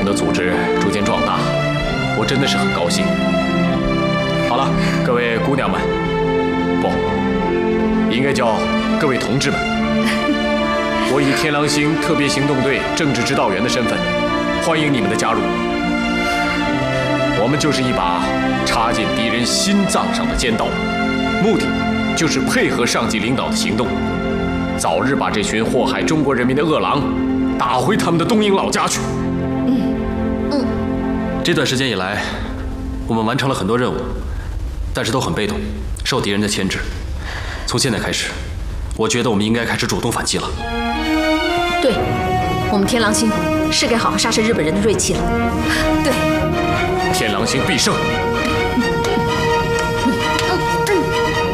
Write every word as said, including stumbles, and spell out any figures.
的组织逐渐壮大，我真的是很高兴。好了，各位姑娘们，不，应该叫各位同志们，我以天狼星特别行动队政治指导员的身份，欢迎你们的加入。我们就是一把插进敌人心脏上的尖刀，目的就是配合上级领导的行动，早日把这群祸害中国人民的恶狼打回他们的东营老家去。 嗯嗯。 这段时间以来，我们完成了很多任务，但是都很被动，受敌人的牵制。从现在开始，我觉得我们应该开始主动反击了。 对，我们天狼星是该好好杀杀日本人的锐气了。对， 天狼星必胜！